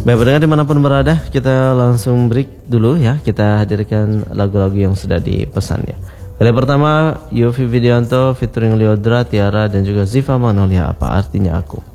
Baik, pendengar dimanapun berada, kita langsung break dulu ya. Kita hadirkan lagu-lagu yang sudah dipesan ya. Kali pertama, Yofi Widianto featuring Leodra, Tiara dan juga Ziva Manolia, Apa Artinya Aku.